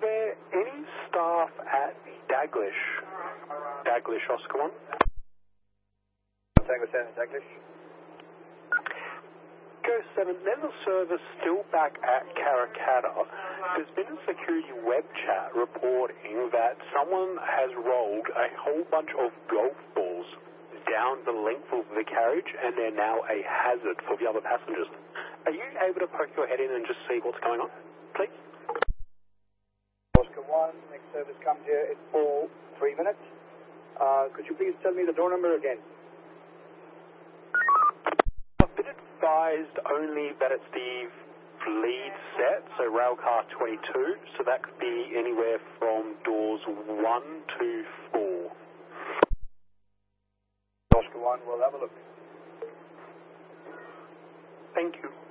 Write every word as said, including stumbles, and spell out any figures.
there any staff at Daglish? Daglish, Oscar one. Tango seven, Daglish. Go seven, level service still back at Karakata. There's been a security web chat reporting that someone has rolled a whole bunch of golf balls down the length of the carriage and they're now a hazard for the other passengers. Are you able to poke your head in and just see what's going on, please? Oscar one, next service comes here in four, three minutes. Uh, could you please tell me the door number again? I've been advised only that it's the lead set, so railcar twenty-two, so that could be anywhere from doors one to four. Oscar one, we'll have a look. Thank you.